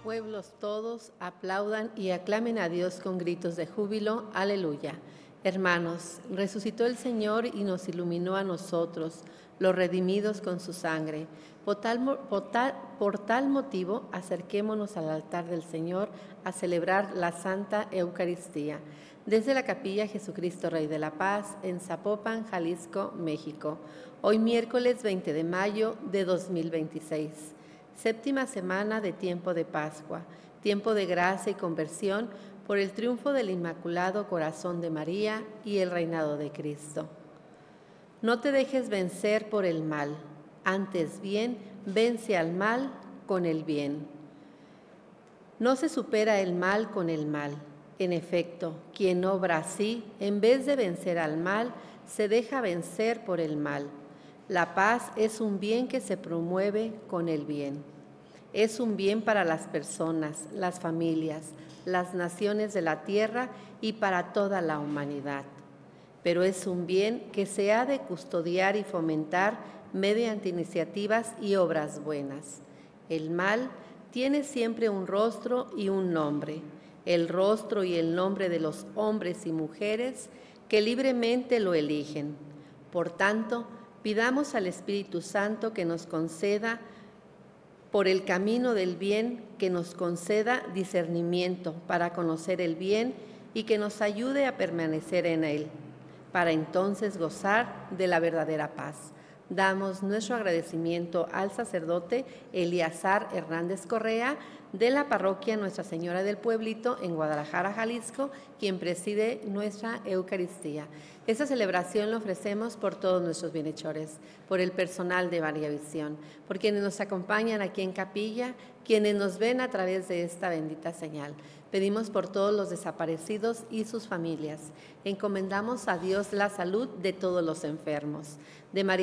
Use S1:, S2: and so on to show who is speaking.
S1: Pueblos todos, aplaudan y aclamen a Dios con gritos de júbilo. Aleluya. Hermanos, resucitó el Señor y nos iluminó a nosotros, los redimidos con su sangre. Por tal motivo, acerquémonos al altar del Señor a celebrar la Santa Eucaristía. Desde la Capilla Jesucristo Rey de la Paz, en Zapopan, Jalisco, México. Hoy miércoles 20 de mayo de 2026. Séptima semana de tiempo de Pascua, tiempo de gracia y conversión por el triunfo del Inmaculado Corazón de María y el reinado de Cristo. No te dejes vencer por el mal, antes bien, vence al mal con el bien. No se supera el mal con el mal. En efecto, quien obra así, en vez de vencer al mal, se deja vencer por el mal. La paz es un bien que se promueve con el bien. Es un bien para las personas, las familias, las naciones de la tierra y para toda la humanidad. Pero es un bien que se ha de custodiar y fomentar mediante iniciativas y obras buenas. El mal tiene siempre un rostro y un nombre, el rostro y el nombre de los hombres y mujeres que libremente lo eligen. Por tanto, pidamos al Espíritu Santo que nos conceda, por el camino del bien, que nos conceda discernimiento para conocer el bien y que nos ayude a permanecer en él, para entonces gozar de la verdadera paz. Damos nuestro agradecimiento al sacerdote Eleazar Hernández Correa de la parroquia Nuestra Señora del Pueblito en Guadalajara, Jalisco, quien preside nuestra Eucaristía. Esta celebración la ofrecemos por todos nuestros bienhechores, por el personal de María Visión, por quienes nos acompañan aquí en capilla, quienes nos ven a través de esta bendita señal. Pedimos por todos los desaparecidos y sus familias. Encomendamos a Dios la salud de todos los enfermos. De María